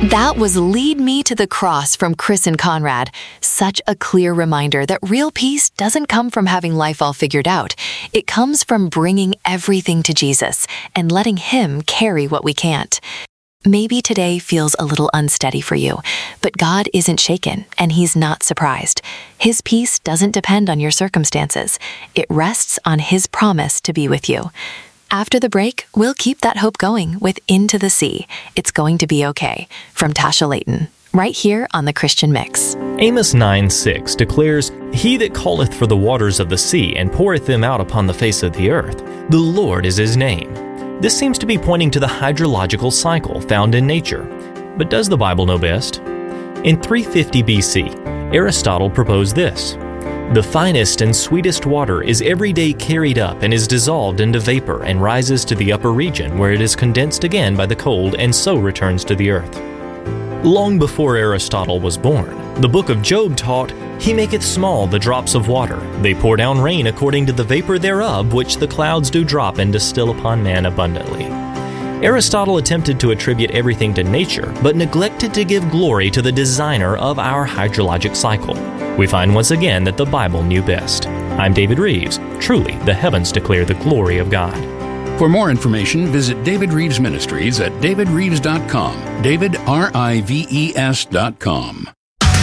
That was Lead Me to the Cross from Chris and Conrad. Such a clear reminder that real peace doesn't come from having life all figured out. It comes from bringing everything to Jesus and letting Him carry what we can't. Maybe today feels a little unsteady for you, but God isn't shaken and He's not surprised. His peace doesn't depend on your circumstances. It rests on His promise to be with you. After the break, we'll keep that hope going with Into the Sea. It's Going to Be Okay from Tasha Layton, right here on The Christian Mix. Amos 9:6 declares, "He that calleth for the waters of the sea and poureth them out upon the face of the earth, the Lord is His name." This seems to be pointing to the hydrological cycle found in nature. But does the Bible know best? In 350 BC, Aristotle proposed this: "The finest and sweetest water is every day carried up and is dissolved into vapor and rises to the upper region where it is condensed again by the cold and so returns to the earth." Long before Aristotle was born, the book of Job taught, "He maketh small the drops of water. They pour down rain according to the vapor thereof, which the clouds do drop and distill upon man abundantly." Aristotle attempted to attribute everything to nature, but neglected to give glory to the designer of our hydrologic cycle. We find once again that the Bible knew best. I'm David Reeves. Truly, the heavens declare the glory of God. For more information, visit David Reeves Ministries at davidreeves.com. DavidRives.com.